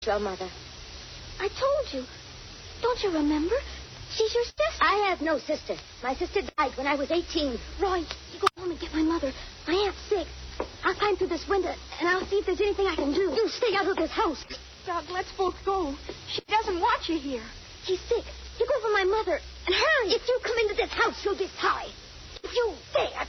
your mother? I told you. Don't you remember? She's your sister. I have no sister. My sister died when I was 18. Roy, you go home and get my mother. My aunt's sick. I'll climb through this window, and I'll see if there's anything I can do. You stay out of this house. Doug, let's both go. She doesn't want you here. She's sick. You go for my mother, and hurry. If you come into this house, you'll be sorry. If you dare.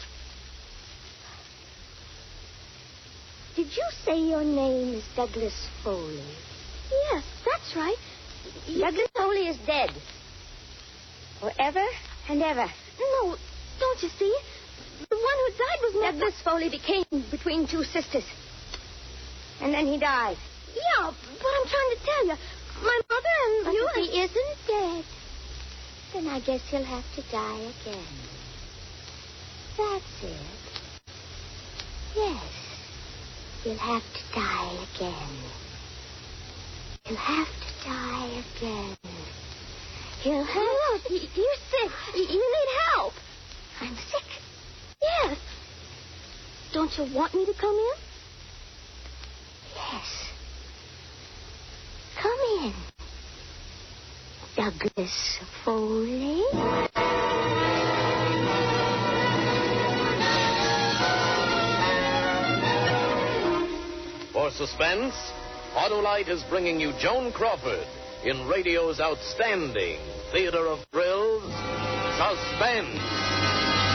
Did you say your name is Douglas Foley? Yes, that's right. Douglas Foley is dead. Forever and ever. No, don't you see? The one who died was not... Douglas Foley became between two sisters. And then he died. Yeah, but I'm trying to tell you. My mother and But you... if he isn't dead, then I guess he'll have to die again. That's it. Yes. He'll have to die again. He'll have to die again. He'll have... Look, you're sick. You need help. I'm sick. Yes. Don't you want me to come in? Yes. Come in. Douglas Foley. For suspense, Autolite is bringing you Joan Crawford in radio's outstanding theater of thrills, Suspense.